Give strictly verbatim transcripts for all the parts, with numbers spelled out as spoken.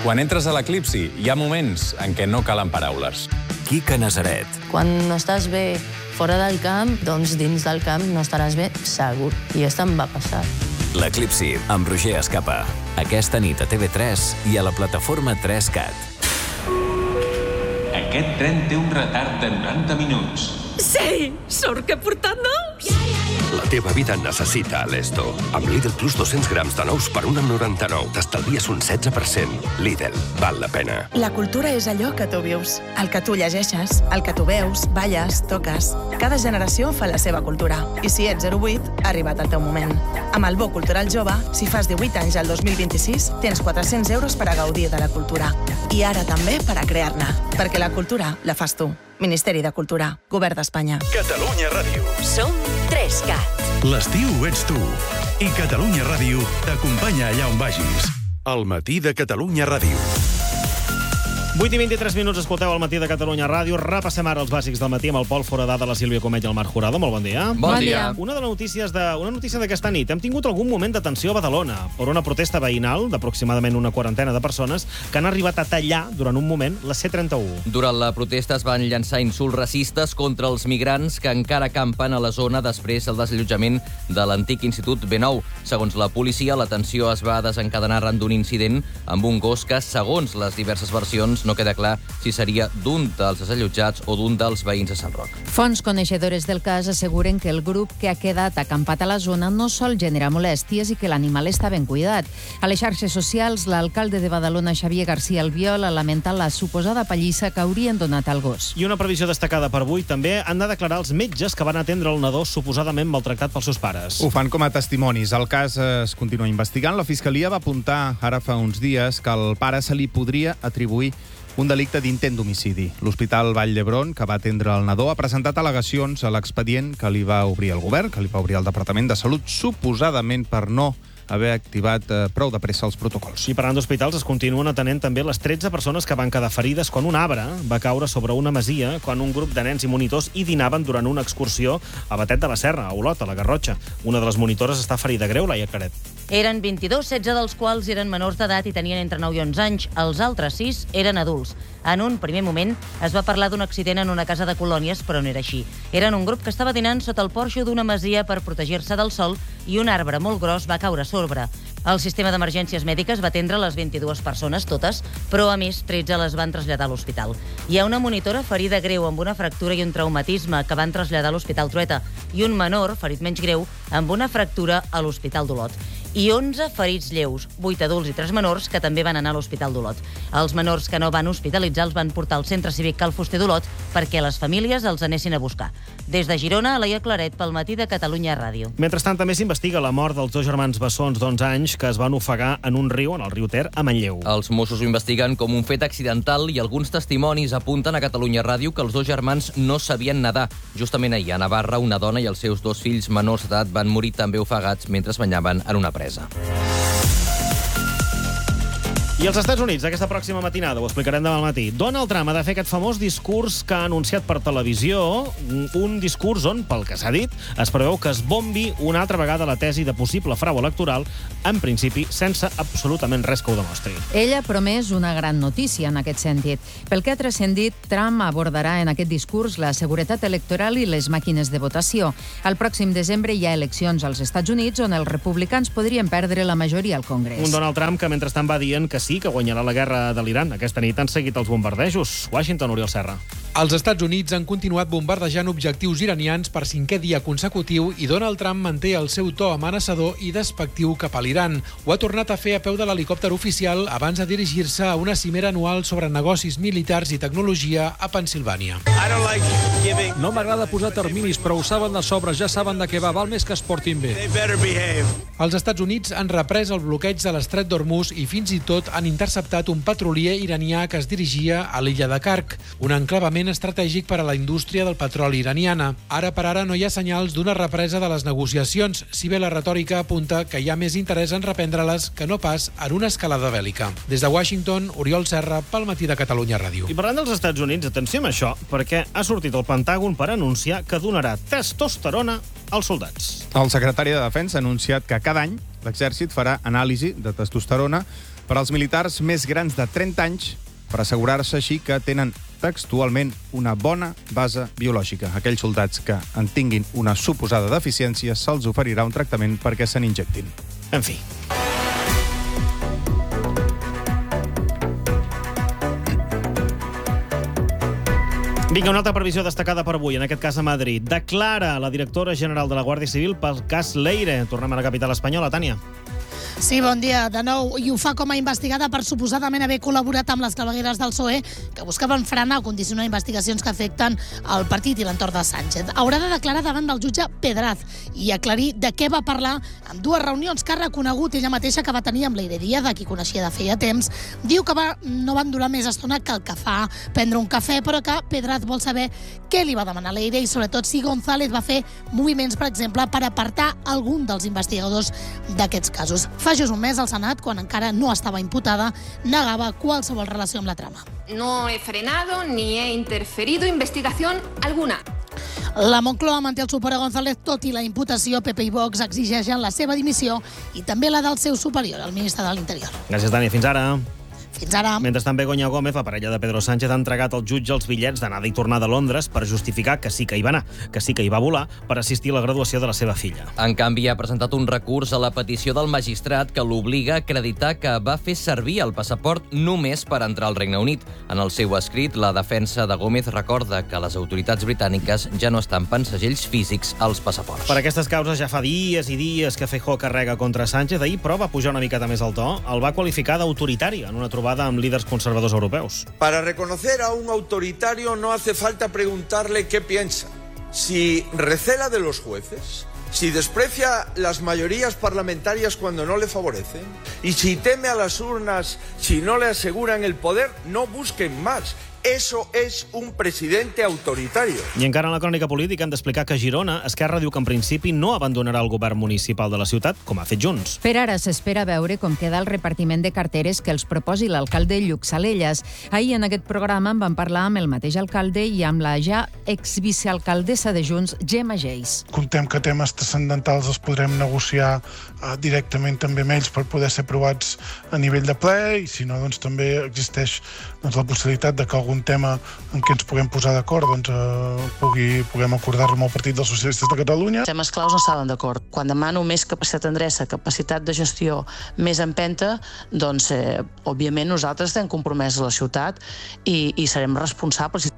Quan entres a l'eclipsi, hi ha moments en què no calen paraules. Quica Nazaret. Quan no estàs bé fora del camp, doncs dins del camp no estaràs bé segur. I això em va passar. L'Eclipsi, amb Roger Escapa. Aquesta nit a T V tres i a la plataforma tres cat. Aquest tren té un retard de noranta minuts. Sí! Sort que he portat nous! La teva vida necessita Esto. Amb Lidl Plus dos-cents grams de nous per un amb noranta-nou. T'estalvies un setze per cent. Lidl, val la pena. La cultura és allò que tu vius. El que tu llegeixes, el que tu veus, balles, toques. Cada generació fa la seva cultura. I si ets zero vuit, ha arribat el teu moment. Amb el Bo Cultural Jove, si fas divuit anys al dos mil vint-i-sis, tens quatre-cents euros per a gaudir de la cultura. I ara també per a crear-ne. Perquè la cultura la fas tu. Ministeri de Cultura, Govern d'Espanya. Catalunya Ràdio. Som tres cat. L'estiu ets tu. I Catalunya Ràdio t'acompanya allà on vagis. El matí de Catalunya Ràdio. vuit i vint-i-tres minuts, escolteu al matí de Catalunya Ràdio. Repassem ara els bàsics del matí amb el Pol Foradà de la Sílvia Comet i el Marc Jurado. Molt bon dia. Bon dia. Una de les notícies de, una notícia d'aquesta nit. Hem tingut algun moment de tensió a Badalona per una protesta veïnal d'aproximadament una quarantena de persones que han arribat a tallar durant un moment la C trenta-u. Durant la protesta es van llançar insults racistes contra els migrants que encara campen a la zona després del desallotjament de l'antic Institut B nou. Segons la policia, la tensió es va desencadenar arran d'un incident amb un gos que, segons les diverses versions, no queda clar si seria d'un dels desallotjats o d'un dels veïns de Sant Roc. Fonts coneixedores del cas asseguren que el grup que ha quedat acampat a la zona no sol generar molèsties i que l'animal està ben cuidat. A les xarxes socials, l'alcalde de Badalona, Xavier García Albiol, ha lamentat la suposada pallissa que haurien donat al gos. I una previsió destacada per avui també han de declarar els metges que van atendre el nadó suposadament maltractat pels seus pares. Ho fan com a testimonis. El cas es continua investigant. La Fiscalia va apuntar ara fa uns dies que al pare se li podria atribuir un delicte d'intent d'homicidi. L'Hospital Vall d'Hebron, que va atendre el nadó, ha presentat al·legacions a l'expedient que li va obrir el govern, que li va obrir el Departament de Salut, suposadament per no haver activat eh, prou de pressa els protocols. I parlant d'hospitals, es continuen atenent també les tretze persones que van quedar ferides quan un arbre va caure sobre una masia quan un grup de nens i monitors hi dinaven durant una excursió a Batet de la Serra, a Olot, a la Garrotxa. Una de les monitores està ferida greu, Laia Claret. Eren vint-i-dos, setze dels quals eren menors d'edat i tenien entre nou i onze anys. Els altres sis eren adults. En un primer moment es va parlar d'un accident en una casa de colònies, però no era així. Eren un grup que estava dinant sota el porxo d'una masia per protegir-se del sol i un arbre molt gros va caure a sobre. El sistema d'emergències mèdiques va atendre les vint-i-dues persones, totes, però a més tretze les van traslladar a l'hospital. Hi ha una monitora ferida greu amb una fractura i un traumatisme que van traslladar a l'Hospital Trueta i un menor, ferit menys greu, amb una fractura a l'Hospital d'Olot. I onze ferits lleus, vuit adults i tres menors, que també van anar a l'Hospital d'Olot. Els menors que no van hospitalitzar els van portar al Centre Cívic Cal Fuster d'Olot perquè les famílies els anessin a buscar. Des de Girona, Laia Claret, pel matí de Catalunya Ràdio. Mentrestant, també s'investiga la mort dels dos germans bessons d'onze anys que es van ofegar en un riu, en el riu Ter, a Manlleu. Els Mossos ho investiguen com un fet accidental i alguns testimonis apunten a Catalunya Ràdio que els dos germans no sabien nedar. Justament ahir, a Navarra, una dona i els seus dos fills menors d'edat van morir també ofegats mentre es banyaven en una presa. I als Estats Units, aquesta pròxima matinada, ho explicarem demà al matí, Donald Trump ha de fer aquest famós discurs que ha anunciat per televisió, un discurs on, pel que s'ha dit, es preveu que es bombi una altra vegada la tesi de possible frau electoral, en principi, sense absolutament res que ho demostri. Ella ha promès una gran notícia en aquest sentit. Pel que ha transcendit, Trump abordarà en aquest discurs la seguretat electoral i les màquines de votació. Al pròxim desembre hi ha eleccions als Estats Units on els republicans podrien perdre la majoria al Congrés. Un Donald Trump que mentrestant va dient que sí, que guanyarà la guerra de l'Iran. Aquesta nit han seguit els bombardejos. Washington, Oriol Serra. Els Estats Units han continuat bombardejant objectius iranians per cinquè dia consecutiu i Donald Trump manté el seu to amenaçador i despectiu cap a l'Iran. Ho ha tornat a fer a peu de l'helicòpter oficial abans de dirigir-se a una cimera anual sobre negocis militars i tecnologia a Pennsilvània. No m'agrada posar terminis, però ho saben de sobre, ja saben de què va, val més que es portin bé. Els Estats Units han reprès el bloqueig de l'estret d'Hormuz i fins i tot han interceptat un petrolier iranià que es dirigia a l'illa de Kark, un enclavament estratègic per a la indústria del petroli iraniana. Ara per ara no hi ha senyals d'una represa de les negociacions, si bé la retòrica apunta que hi ha més interès en reprendre-les que no pas en una escalada bèl·lica. Des de Washington, Oriol Serra, pel matí de Catalunya Ràdio. I parlant dels Estats Units, atenció amb això, perquè ha sortit el Pentàgon per anunciar que donarà testosterona als soldats. El secretari de Defensa ha anunciat que cada any l'exèrcit farà anàlisi de testosterona per als militars més grans de trenta anys per assegurar-se així que tenen textualment una bona base biològica. Aquells soldats que en tinguin una suposada deficiència se'ls oferirà un tractament perquè se n'injectin. En fi. Vinga, una altra previsió destacada per avui, en aquest cas a Madrid. Declara la directora general de la Guàrdia Civil pel cas Leire. Tornem a la capital espanyola, Tània. Sí, bon dia de nou. I ho fa com a investigada per suposadament haver col·laborat amb les clavegueres del P S O E que buscaven frenar o condicionar investigacions que afecten el partit i l'entorn de Sánchez. Haurà de declarar davant del jutge Pedraz i aclarir de què va parlar en dues reunions que ha reconegut ella mateixa que va tenir amb Leire Díaz, de qui coneixia de feia temps. Diu que va, no van durar més estona que el que fa prendre un cafè, però que Pedraz vol saber què li va demanar Leire i sobretot si González va fer moviments, per exemple, per apartar algun dels investigadors d'aquests casos. Fa just un mes al Senat, quan encara no estava imputada, negava qualsevol relació amb la trama. No he frenado ni he interferido investigación alguna. La Moncloa manté el suport a González, tot i la imputació. P P i Vox exigeixen la seva dimissió i també la del seu superior, el ministre de l'Interior. Gràcies, Tània. Fins ara. Fins ara. Mentrestant, Begoña Gómez, la parella de Pedro Sánchez, ha entregat al jutge els bitllets d'anada i tornada a Londres per justificar que sí que hi va anar, que sí que hi va volar per assistir a la graduació de la seva filla. En canvi, ha presentat un recurs a la petició del magistrat que l'obliga a acreditar que va fer servir el passaport només per entrar al Regne Unit. En el seu escrit, la defensa de Gómez recorda que les autoritats britàniques ja no estampen segells físics als passaports. Per aquestes causes ja fa dies i dies que Feijóo carrega contra Sánchez. Ahir, però, va pujar una miqueta més el to. El va qualificar d'autoritari en una trobada amb líders conservadors europeus. Para reconocer a un autoritario no hace falta preguntarle qué piensa. Si recela de los jueces, si desprecia las mayorías parlamentarias cuando no le favorecen, y si teme a las urnas si no le aseguran el poder, no busquen más. Eso es un presidente autoritario. I encara en la crònica política hem d'explicar que a Girona, Esquerra diu que en principi no abandonarà el govern municipal de la ciutat, com ha fet Junts. Per ara s'espera veure com queda el repartiment de carteres que els proposi l'alcalde Lluc Salellas. Ahir en aquest programa en van parlar amb el mateix alcalde i amb la ja exvicealcaldessa de Junts, Gemma Geis. Contem que temes transcendentals els podrem negociar eh, directament també amb ells per poder ser aprovats a nivell de ple i si no, doncs també existeix doncs, la possibilitat de que algun tema en què ens puguem posar d'acord doncs eh, pugui, puguem acordar-lo amb el Partit dels Socialistes de Catalunya. Temes claus no estaven d'acord. Quan demano més capacitat d'endreça, capacitat de gestió, més empenta, doncs, eh, òbviament, nosaltres estem compromesos a la ciutat i, i serem responsables.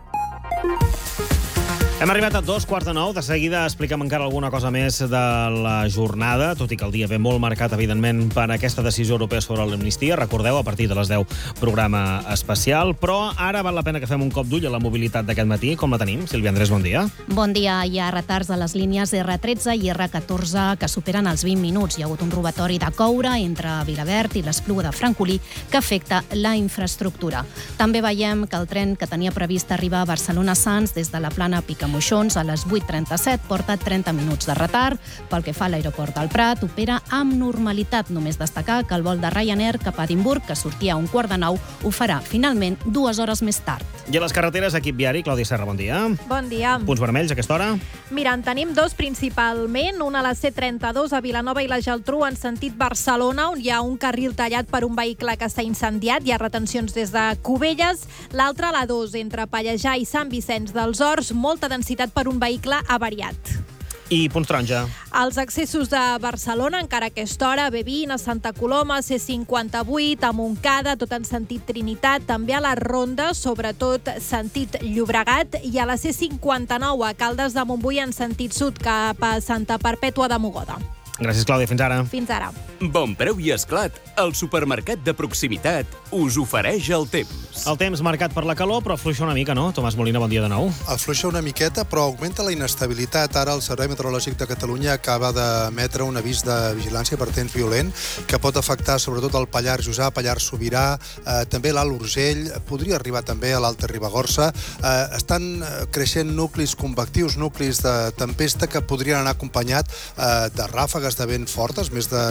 Hem arribat a dos quarts de nou. De seguida expliquem encara alguna cosa més de la jornada, tot i que el dia ve molt marcat, evidentment, per aquesta decisió europea sobre l'amnistia. Recordeu, a partir de les deu, programa especial. Però ara val la pena que fem un cop d'ull a la mobilitat d'aquest matí. Com la tenim? Sílvia Andrés, bon dia. Bon dia. Hi ha retards a les línies erre tretze i erre catorze que superen els vint minuts. Hi ha hagut un robatori de coure entre Vilaverd i l'Espluga de Francolí que afecta la infraestructura. També veiem que el tren que tenia previst arribar a Barcelona-Sants des de la plana Picamoixons a les vuit trenta-set porta trenta minuts de retard. Pel que fa a l'aeroport del Prat, opera amb normalitat. Només destacar que el vol de Ryanair cap a Edimburg, que sortia a un quart de nou, ho farà finalment dues hores més tard. I a les carreteres, equip viari, Clàudia Serra, bon dia. Bon dia. Punts vermells a aquesta hora? Mira, en tenim dos principalment. Una a la C trenta-dos a Vilanova i la Geltrú en sentit Barcelona, on hi ha un carril tallat per un vehicle que s'ha incendiat. Hi ha retencions des de Cubelles. L'altra a la dos, entre Pallejà i Sant Vicenç dels Horts, molta densitat per un vehicle avariat. I punts taronja. Els accessos de Barcelona, encara a aquesta hora, B vint, a Santa Coloma, C cinquanta-vuit, a Montcada, tot en sentit Trinitat, també a la Ronda, sobretot sentit Llobregat, i a la C cinquanta-nou, a Caldes de Montbui, en sentit sud, cap a Santa Perpètua de Mogoda. Gràcies, Clàudia. Fins ara. Fins ara. Bon preu i esclat. El supermercat de proximitat us ofereix el temps. El temps marcat per la calor, però afluixa una mica, no? Tomàs Molina, bon dia de nou. Afluixa una miqueta, però augmenta la inestabilitat. Ara el Servei Meteorològic de Catalunya acaba d'emetre un avís de vigilància per temps violent que pot afectar sobretot el Pallars Jussà, Pallars Sobirà, eh, també l'Alt Urgell, podria arribar també a l'Alta Ribagorça. Eh, estan creixent nuclis convectius, nuclis de tempesta que podrien anar acompanyat eh, de ràfegues de vent fortes, més de noranta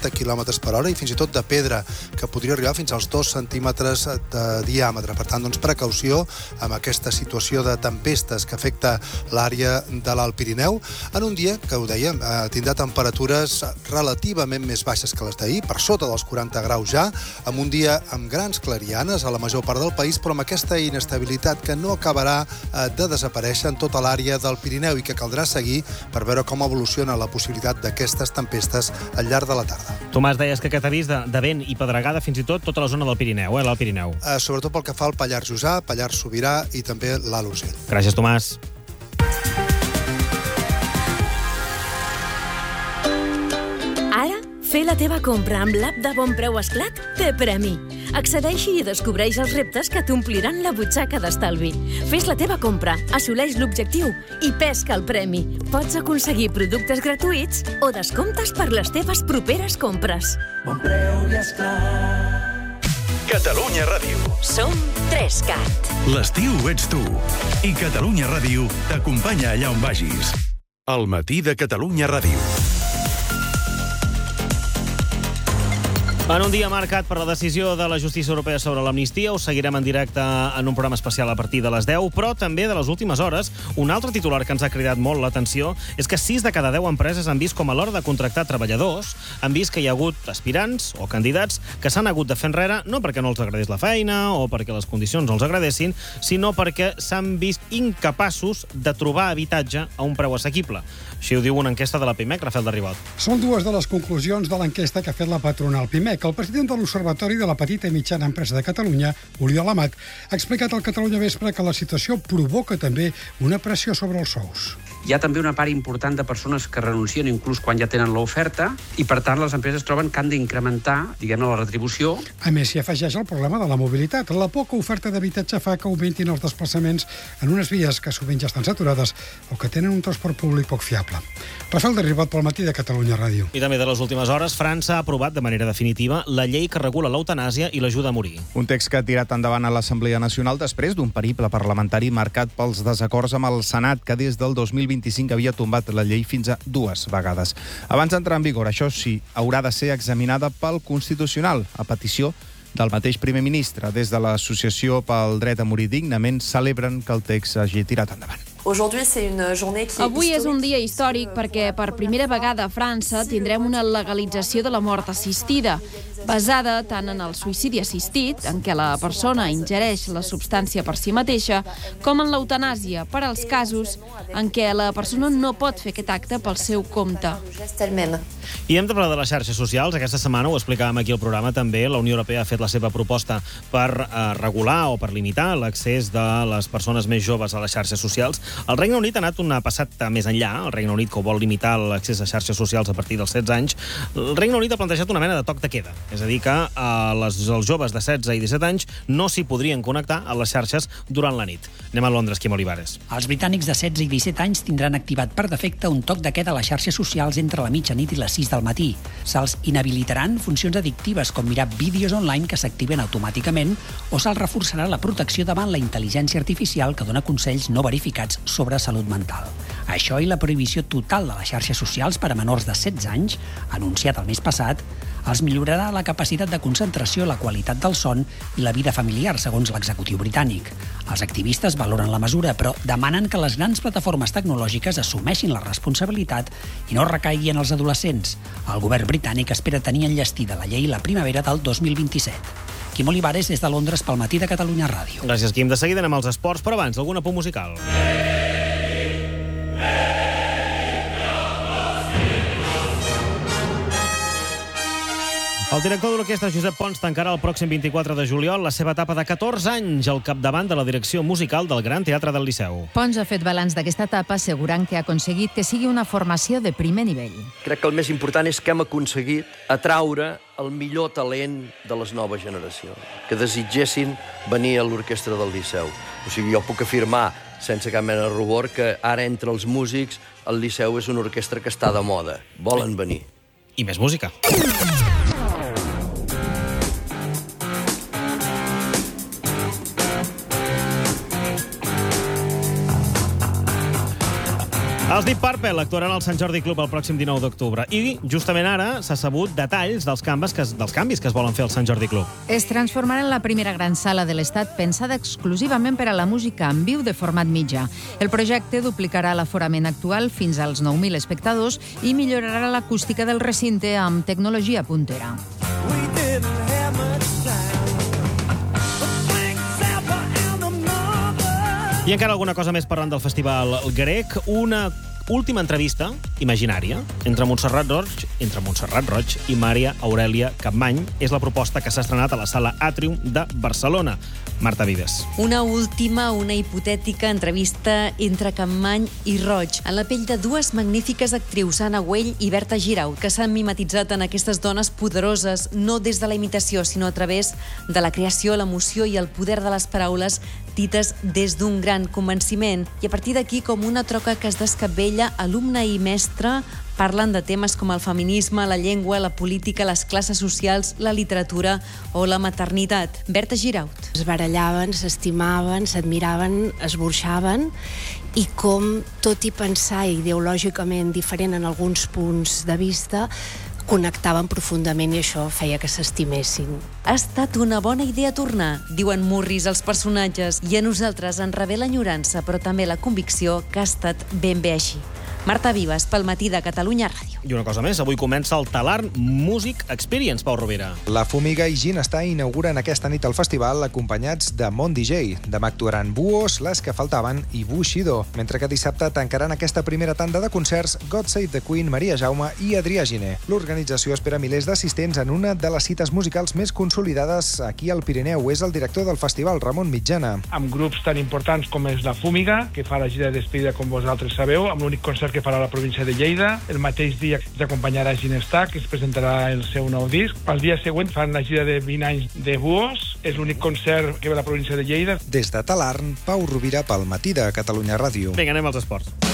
trenta quilòmetres per hora i fins i tot de pedra, que podria arribar fins als dos centímetres de diàmetre. Per tant, doncs, precaució amb aquesta situació de tempestes que afecta l'àrea de l'Alt Pirineu, en un dia que, ho dèiem, eh, tindrà temperatures relativament més baixes que les d'ahir, per sota dels quaranta graus ja, amb un dia amb grans clarianes a la major part del país, però amb aquesta inestabilitat que no acabarà eh, de desaparèixer en tota l'àrea del Pirineu i que caldrà seguir per veure com evoluciona la possibilitat d'aquestes tempestes al llarg de la tarda. Tomàs, deies que aquest avís de, de vent i pedregada fins i tot tota la zona del Pirineu, eh, l'Alt Pirineu. Eh, sobretot pel que fa al Pallars Jussà, Pallars Sobirà i també l'Alt Urgell. Gràcies, Tomàs. Ara, fer la teva compra amb l'app de Bon Preu Esclat té premi. Accedeix-hi i descobreix els reptes que t'ompliran la butxaca d'estalvi. Fes la teva compra, assoleix l'objectiu i pesca el premi. Pots aconseguir productes gratuïts o descomptes per les teves properes compres. Bon Preu i Esclat. Catalunya Ràdio. Som tres cat. L'estiu ets tu. I Catalunya Ràdio t'acompanya allà on vagis. El matí de Catalunya Ràdio. En un dia marcat per la decisió de la justícia europea sobre l'amnistia, us seguirem en directe en un programa especial a partir de les deu, però també de les últimes hores, un altre titular que ens ha cridat molt l'atenció és que sis de cada deu empreses han vist com a l'hora de contractar treballadors han vist que hi ha hagut aspirants o candidats que s'han hagut de fer enrere no perquè no els agradés la feina o perquè les condicions no els agradessin, sinó perquè s'han vist incapaços de trobar habitatge a un preu assequible. Així ho diu una enquesta de la Pimec, Rafael de Ribot. Són dues de les conclusions de l'enquesta que ha fet la patronal Pimec. El president de l'Observatori de la Petita i Mitjana Empresa de Catalunya, Oriol Amat, ha explicat al Catalunya Vespre que la situació provoca també una pressió sobre els sous. Hi ha també una part important de persones que renuncien inclús quan ja tenen l'oferta i, per tant, les empreses troben que han d'incrementar, diguem-ne, la retribució. A més, s'hi afegeix el problema de la mobilitat. La poca oferta d'habitatge fa que augmentin els desplaçaments en unes vies que sovint ja estan saturades o que tenen un transport públic poc fiable. Rafael de Ribot pel matí de Catalunya Ràdio. I també de les últimes hores, França ha aprovat de manera definitiva la llei que regula l'eutanàsia i l'ajuda a morir. Un text que ha tirat endavant a l'Assemblea Nacional després d'un periple parlamentari marcat pels desacords amb el Senat, que des del dos mil vint-i-cinc havia tombat la llei fins a dues vegades. Abans d'entrar en vigor, això sí, haurà de ser examinada pel Constitucional, a petició del mateix primer ministre. Des de l'Associació pel Dret a Morir Dignament celebren que el text hagi tirat endavant. Avui és un dia històric perquè per primera vegada a França tindrem una legalització de la mort assistida, basada tant en el suïcidi assistit, en què la persona ingereix la substància per si mateixa, com en l'eutanàsia, per als casos en què la persona no pot fer aquest acte pel seu compte. I hem de parlar de les xarxes socials. Aquesta setmana, ho explicàvem aquí al programa, també la Unió Europea ha fet la seva proposta per eh, regular o per limitar l'accés de les persones més joves a les xarxes socials. El Regne Unit ha anat una passada més enllà. El Regne Unit, que vol limitar l'accés a xarxes socials a partir dels setze anys, el Regne Unit ha plantejat una mena de toc de queda. És a dir, que eh, les, els joves de setze i disset anys no s'hi podrien connectar a les xarxes durant la nit. Anem a Londres, Quim Olivares. Els britànics de setze i disset anys tindran activat per defecte un toc de queda a les xarxes socials entre la mitjanit i les sis del matí. Se'ls inhabilitaran funcions addictives com mirar vídeos online que s'activen automàticament o se'ls reforçarà la protecció davant la intel·ligència artificial que dona consells no verificats sobre salut mental. Això i la prohibició total de les xarxes socials per a menors de setze anys, anunciat el mes passat, els millorarà la capacitat de concentració, la qualitat del son i la vida familiar, segons l'executiu britànic. Els activistes valoren la mesura, però demanen que les grans plataformes tecnològiques assumeixin la responsabilitat i no recaigui en els adolescents. El govern britànic espera tenir enllestida la llei la primavera del dos mil vint-i-set. Quim Olivares, des de Londres, pel matí de Catalunya Ràdio. Gràcies, Quim. De seguida anem als esports, però abans, alguna apunt musical. El director de l'orquestra Josep Pons tancarà el pròxim vint-i-quatre de juliol la seva etapa de catorze anys al capdavant de la direcció musical del Gran Teatre del Liceu. Pons ha fet balanç d'aquesta etapa assegurant que ha aconseguit que sigui una formació de primer nivell. Crec que el més important és que hem aconseguit atraure el millor talent de les noves generacions, que desitgessin venir a l'orquestra del Liceu. O sigui, jo puc afirmar, sense cap mena de rubor, que ara entre els músics el Liceu és una orquestra que està de moda. Volen venir. I més música. Els Deep Purple actuaran al Sant Jordi Club el pròxim dinou d'octubre. I, justament ara, s'ha sabut detalls dels canvis, que es, dels canvis que es volen fer al Sant Jordi Club. Es transformarà en la primera gran sala de l'Estat pensada exclusivament per a la música en viu de format mitjà. El projecte duplicarà l'aforament actual fins als nou mil espectadors i millorarà l'acústica del recinte amb tecnologia puntera. I encara alguna cosa més parlant del Festival Grec. Una última entrevista imaginària entre Montserrat Roig, entre Montserrat Roig i Maria Aurèlia Capmany és la proposta que s'ha estrenat a la Sala Atrium de Barcelona. Marta Vives. Una última, una hipotètica entrevista entre Capmany i Roig, en la pell de dues magnífiques actrius, Anna Güell i Berta Giraud, que s'han mimetitzat en aquestes dones poderoses, no des de la imitació, sinó a través de la creació, l'emoció i el poder de les paraules dites des d'un gran convenciment. I a partir d'aquí, com una troca que es descabella, alumne i mestre parlen de temes com el feminisme, la llengua, la política, les classes socials, la literatura o la maternitat. Berta Giraud. Es barallaven, s'estimaven, s'admiraven, es burxaven, i com, tot i pensar ideològicament diferent en alguns punts de vista, connectaven profundament i això feia que s'estimessin. Ha estat una bona idea tornar, diuen murris els personatges, i a nosaltres ens rebé l'enyorança, però també la convicció que ha estat ben bé així. Marta Vives, pel Matí de Catalunya Ràdio. I una cosa més, avui comença el Talarn Music Experience, Pau Rovira. La Fumiga i Ginestar inauguren aquesta nit el festival acompanyats de Mont D J. Demà actuaran Buos, Les que faltaven i Bushido, mentre que dissabte tancaran aquesta primera tanda de concerts God Save the Queen, Maria Jaume i Adrià Giner. L'organització espera milers d'assistents en una de les cites musicals més consolidades aquí al Pirineu. És el director del festival, Ramon Mitjana. Amb grups tan importants com és la Fumiga, que fa la gira de despedida, com vosaltres sabeu, amb l'únic concert que farà a la província de Lleida. El mateix dia ens acompanyarà Ginestar, que es presentarà el seu nou disc. El dia següent fan la gira de vint anys de Buos. És l'únic concert que ve a la província de Lleida. Des de Talarn, Pau Rovira pel Matí de Catalunya Ràdio. Vinga, anem als esports.